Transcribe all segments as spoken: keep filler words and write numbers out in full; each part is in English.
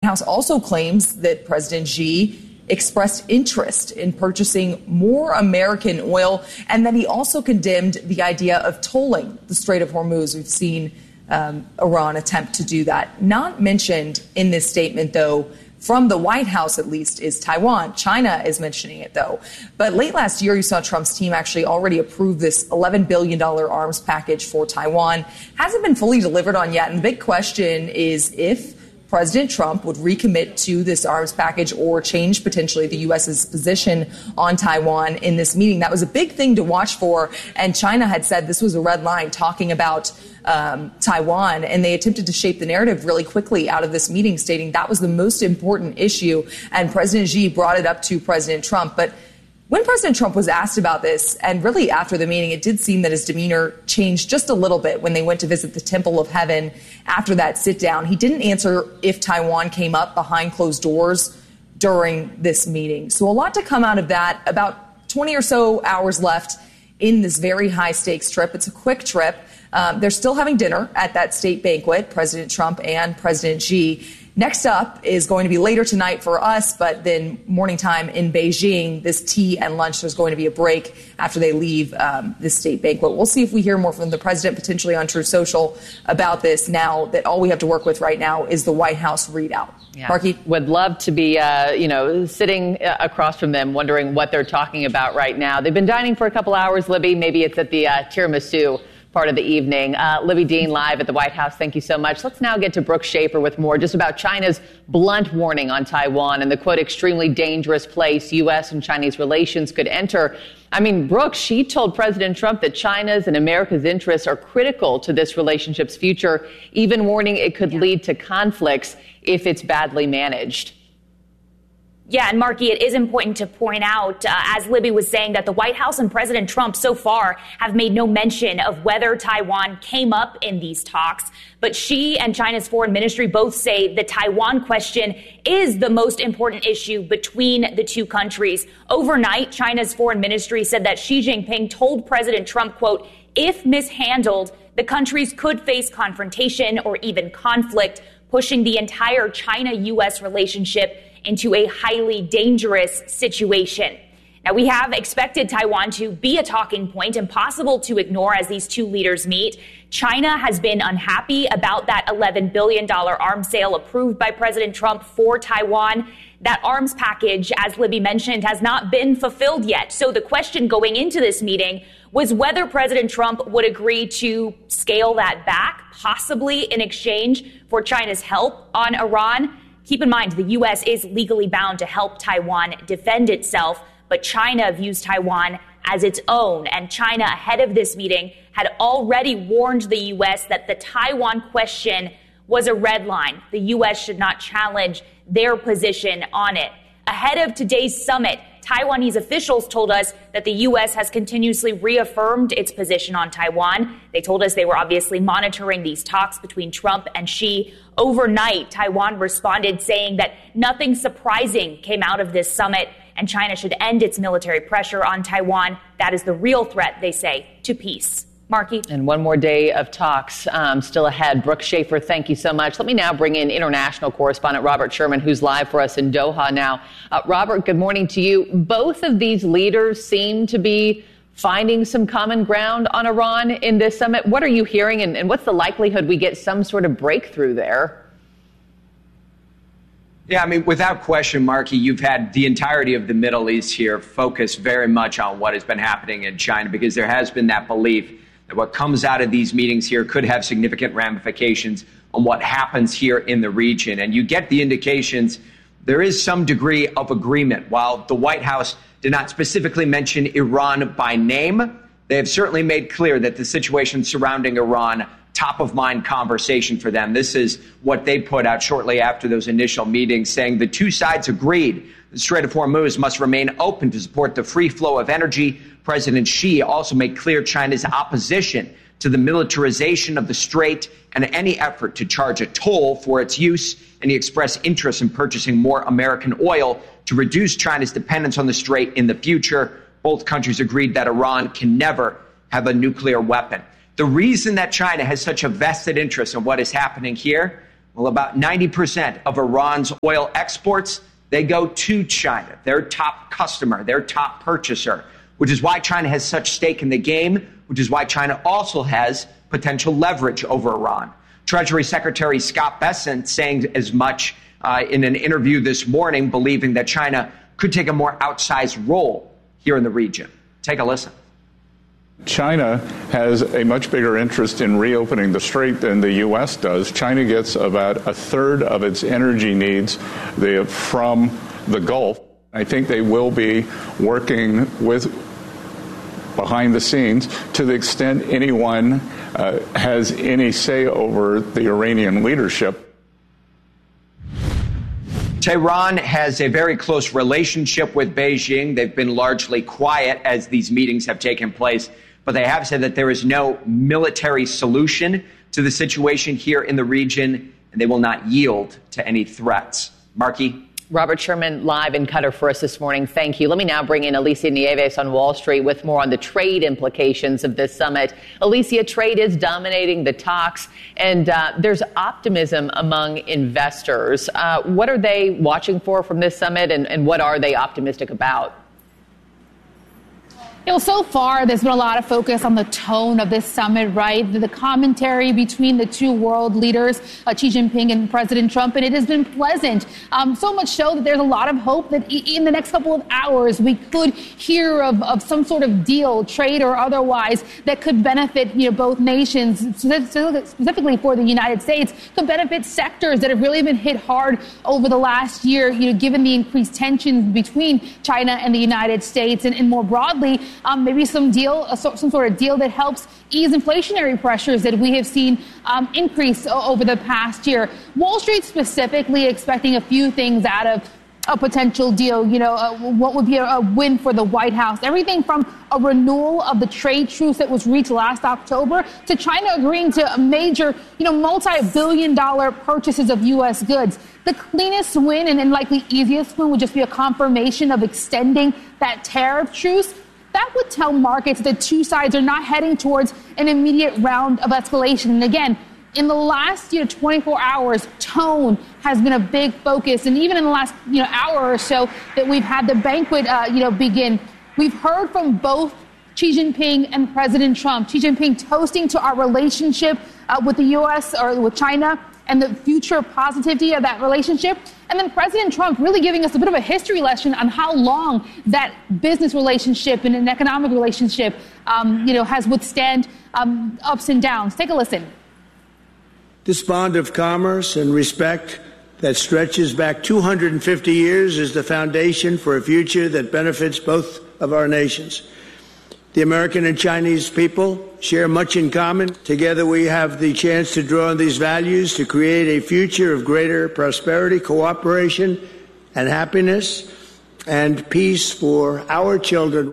House also claims that President Xi expressed interest in purchasing more American oil, and that he also condemned the idea of tolling the Strait of Hormuz. We've seen um, Iran attempt to do that. Not mentioned in this statement, though, from the White House at least, is Taiwan. China is mentioning it, though. But late last year, you saw Trump's team actually already approve this eleven billion dollars arms package for Taiwan. Hasn't been fully delivered on yet. And the big question is if President Trump would recommit to this arms package or change potentially the U S's position on Taiwan in this meeting. That was a big thing to watch for. And China had said this was a red line, talking about um, Taiwan. And they attempted to shape the narrative really quickly out of this meeting, stating that was the most important issue. And President Xi brought it up to President Trump. But when President Trump was asked about this, and really after the meeting, it did seem that his demeanor changed just a little bit when they went to visit the Temple of Heaven after that sit down. He didn't answer if Taiwan came up behind closed doors during this meeting. So a lot to come out of that. About twenty or so hours left in this very high stakes trip. It's a quick trip. Um, they're still having dinner at that state banquet, President Trump and President Xi. Next up is going to be later tonight for us, but then morning time in Beijing, this tea and lunch. There's going to be a break after they leave um, this state banquet. We'll see if we hear more from the president, potentially on Truth Social, about this now that all we have to work with right now is the White House readout. Yeah. Marky? Would love to be, uh, you know, sitting uh, across from them, wondering what they're talking about right now. They've been dining for a couple hours, Libby. Maybe it's at the uh, tiramisu part of the evening. Uh, Libby Dean live at the White House. Thank you so much. Let's now get to Brooke Schaefer with more just about China's blunt warning on Taiwan and the, quote, extremely dangerous place U S and Chinese relations could enter. I mean, Brooke, she told President Trump that China's and America's interests are critical to this relationship's future, even warning it could yeah. lead to conflicts if it's badly managed. Yeah, and Marky, it is important to point out, uh, as Libby was saying, that the White House and President Trump so far have made no mention of whether Taiwan came up in these talks. But Xi and China's foreign ministry both say the Taiwan question is the most important issue between the two countries. Overnight, China's foreign ministry said that Xi Jinping told President Trump, quote, if mishandled, the countries could face confrontation or even conflict, pushing the entire China-U S relationship into a highly dangerous situation. Now, we have expected Taiwan to be a talking point, impossible to ignore as these two leaders meet. China has been unhappy about that eleven billion dollars arms sale approved by President Trump for Taiwan. That arms package, as Libby mentioned, has not been fulfilled yet. So the question going into this meeting was whether President Trump would agree to scale that back, possibly in exchange for China's help on Iran. Keep in mind, the U S is legally bound to help Taiwan defend itself, but China views Taiwan as its own. And China, ahead of this meeting, had already warned the U S that the Taiwan question was a red line. The U S should not challenge their position on it. Ahead of today's summit, Taiwanese officials told us that the U S has continuously reaffirmed its position on Taiwan. They told us they were obviously monitoring these talks between Trump and Xi. Overnight, Taiwan responded saying that nothing surprising came out of this summit and China should end its military pressure on Taiwan. That is the real threat, they say, to peace. Marky. And one more day of talks um, still ahead. Brooke Schaefer, thank you so much. Let me now bring in international correspondent Robert Sherman, who's live for us in Doha now. Uh, Robert, good morning to you. Both of these leaders seem to be finding some common ground on Iran in this summit. What are you hearing, and, and what's the likelihood we get some sort of breakthrough there? Yeah, I mean, without question, Marky, you've had the entirety of the Middle East here focus very much on what has been happening in China, because there has been that belief that what comes out of these meetings here could have significant ramifications on what happens here in the region. And you get the indications there is some degree of agreement. While the White House did not specifically mention Iran by name, they have certainly made clear that the situation surrounding Iran, top of mind conversation for them. This is what they put out shortly after those initial meetings, saying the two sides agreed the Strait of Hormuz must remain open to support the free flow of energy. President Xi also made clear China's opposition to the militarization of the strait and any effort to charge a toll for its use. And he expressed interest in purchasing more American oil to reduce China's dependence on the strait in the future. Both countries agreed that Iran can never have a nuclear weapon. The reason that China has such a vested interest in what is happening here, Well, about ninety percent of Iran's oil exports, they go to China, their top customer, their top purchaser, which is why China has such stake in the game, which is why China also has potential leverage over Iran. Treasury Secretary Scott Bessent saying as much uh, in an interview this morning, believing that China could take a more outsized role here in the region. Take a listen. China has a much bigger interest in reopening the strait than the U S does. China gets about a third of its energy needs from the Gulf. I think they will be working with behind the scenes to the extent anyone uh, has any say over the Iranian leadership. Tehran has a very close relationship with Beijing. They've been largely quiet as these meetings have taken place, but they have said that there is no military solution to the situation here in the region, and they will not yield to any threats. Marky? Robert Sherman live in Qatar for us this morning. Thank you. Let me now bring in Alicia Nieves on Wall Street with more on the trade implications of this summit. Alicia, trade is dominating the talks, and uh, there's optimism among investors. Uh, what are they watching for from this summit, and, and what are they optimistic about? You know, so far, there's been a lot of focus on the tone of this summit, right? The, the commentary between the two world leaders, uh, Xi Jinping and President Trump, and it has been pleasant. Um, so much so that there's a lot of hope that in the next couple of hours, we could hear of, of some sort of deal, trade or otherwise, that could benefit, you know, both nations, specifically for the United States, could benefit sectors that have really been hit hard over the last year, you know, given the increased tensions between China and the United States, and, and more broadly, Um, maybe some deal, uh, so, some sort of deal that helps ease inflationary pressures that we have seen um, increase o- over the past year. Wall Street specifically expecting a few things out of a potential deal. You know, uh, what would be a, a win for the White House? Everything from a renewal of the trade truce that was reached last October to China agreeing to a major, you know, multi-billion dollar purchases of U S goods. The cleanest win and, and likely easiest win would just be a confirmation of extending that tariff truce. That would tell markets that two sides are not heading towards an immediate round of escalation. And again, in the last you know, twenty-four hours, tone has been a big focus. And even in the last you know, hour or so that we've had the banquet uh, you know, begin, we've heard from both Xi Jinping and President Trump. Xi Jinping toasting to our relationship uh, with the U S or with China and the future positivity of that relationship. And then President Trump really giving us a bit of a history lesson on how long that business relationship and an economic relationship, um, you know, has withstand um, ups and downs. Take a listen. This bond of commerce and respect that stretches back two hundred fifty years is the foundation for a future that benefits both of our nations. The American and Chinese people share much in common. Together we have the chance to draw on these values to create a future of greater prosperity, cooperation, and happiness, and peace for our children.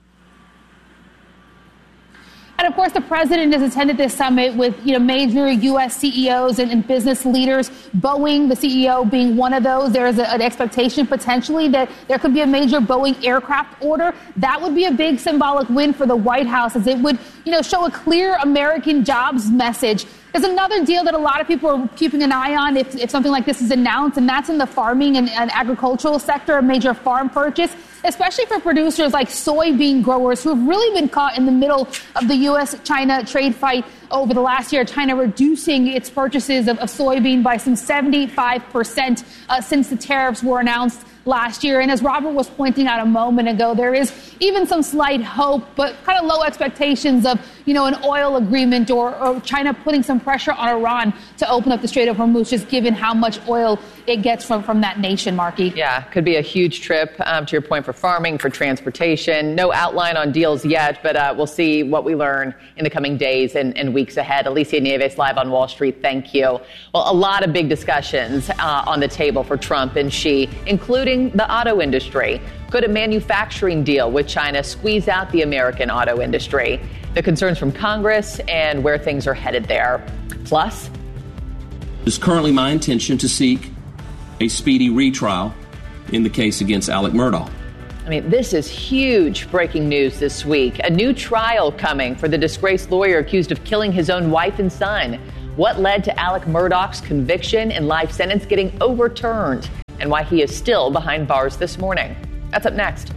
And, of course, the president has attended this summit with, you know, major U S C E Os and, and business leaders, Boeing, the C E O, being one of those. There is a, an expectation potentially that there could be a major Boeing aircraft order. That would be a big symbolic win for the White House, as it would, you know, show a clear American jobs message. There's another deal that a lot of people are keeping an eye on if, if something like this is announced, and that's in the farming and, and agricultural sector, a major farm purchase, especially for producers like soybean growers who have really been caught in the middle of the U S China trade fight over the last year. China reducing its purchases of, of soybean by some seventy-five percent uh, since the tariffs were announced last year. And as Robert was pointing out a moment ago, there is even some slight hope, but kind of low expectations of, you know, an oil agreement or, or China putting some pressure on Iran to open up the Strait of Hormuz, just given how much oil it gets from, from that nation, Marky. Yeah, could be a huge trip, um, to your point, for farming, for transportation. No outline on deals yet, but uh, we'll see what we learn in the coming days and, and weeks ahead. Alicia Nieves live on Wall Street. Thank you. Well, a lot of big discussions uh, on the table for Trump and Xi, including the auto industry. Could a manufacturing deal with China squeeze out the American auto industry? The concerns from Congress and where things are headed there. Plus, it is currently my intention to seek a speedy retrial in the case against Alec Murdaugh. I mean, this is huge breaking news this week. A new trial coming for the disgraced lawyer accused of killing his own wife and son. what led to Alec Murdaugh's conviction and life sentence getting overturned, and why he is still behind bars this morning. That's up next.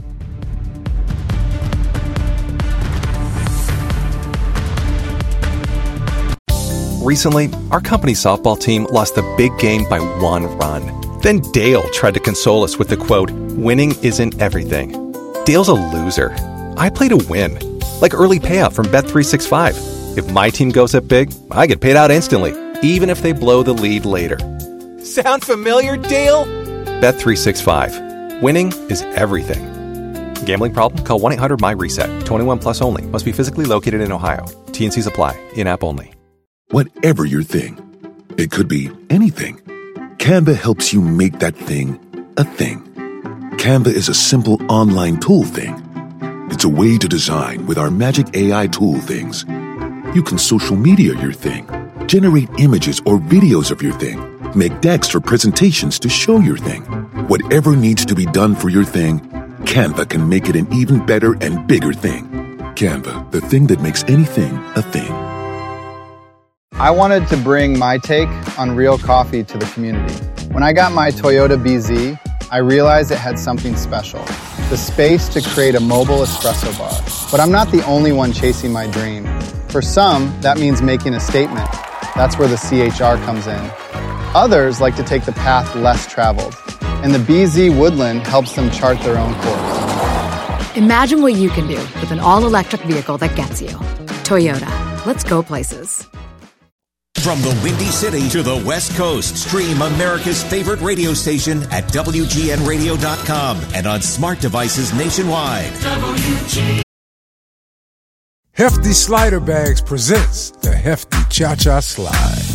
Recently, our company's softball team lost the big game by one run. Then Dale tried to console us with the quote, "Winning isn't everything." Dale's a loser. I play to win. Like early payout from Bet three sixty-five. If my team goes up big, I get paid out instantly, even if they blow the lead later. Sound familiar, Dale? Bet three sixty-five. Winning is everything. Gambling problem? Call one eight hundred M Y reset. twenty-one plus only. Must be physically located in Ohio. T N Cs apply. In-app only. Whatever your thing, it could be anything. Canva helps you make that thing a thing. Canva is a simple online tool thing. It's a way to design with our magic A I tool things. You can social media your thing, generate images or videos of your thing, make decks or presentations to show your thing. Whatever needs to be done for your thing, Canva can make it an even better and bigger thing. Canva, the thing that makes anything a thing. I wanted to bring my take on real coffee to the community. When I got my Toyota B Z, I realized it had something special, the space to create a mobile espresso bar. But I'm not the only one chasing my dream. For some, that means making a statement. That's where the C H R comes in. Others like to take the path less traveled, and the B Z Woodland helps them chart their own course. Imagine what you can do with an all-electric vehicle that gets you. Toyota. Let's go places. From the Windy City to the West Coast, stream America's favorite radio station at W G N radio dot com and on smart devices nationwide. W G- Hefty Slider Bags presents the Hefty Cha-Cha Slide.